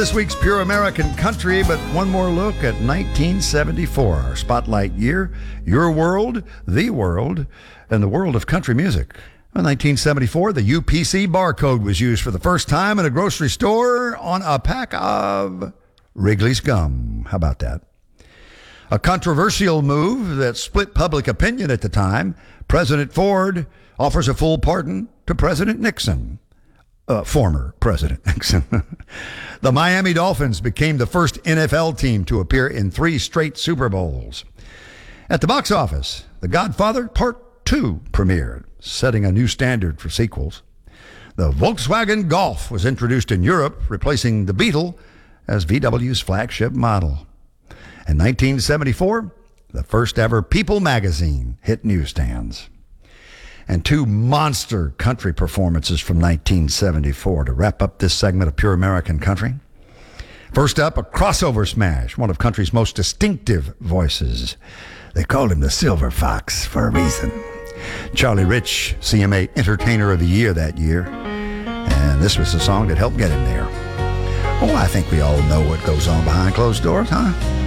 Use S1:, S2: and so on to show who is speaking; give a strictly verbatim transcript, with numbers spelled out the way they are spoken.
S1: This week's Pure American Country, but one more look at nineteen seventy-four, our spotlight year, your world, the world, and the world of country music. In nineteen seventy-four, the U P C barcode was used for the first time in a grocery store on a pack of Wrigley's gum. How about that? A controversial move that split public opinion at the time. President Ford offers a full pardon to President Nixon. Uh, former President Nixon. The Miami Dolphins became the first N F L team to appear in three straight Super Bowls. At the box office, The Godfather Part two premiered, setting a new standard for sequels. The Volkswagen Golf was introduced in Europe, replacing the Beetle as V W's flagship model. In nineteen seventy-four, the first ever People magazine hit newsstands. And two monster country performances from nineteen seventy-four to wrap up this segment of Pure American Country. First up, a crossover smash, one of country's most distinctive voices. They called him the Silver Fox for a reason. Charlie Rich, C M A Entertainer of the Year that year. And this was the song that helped get him there. Oh, I think we all know what goes on behind closed doors, huh?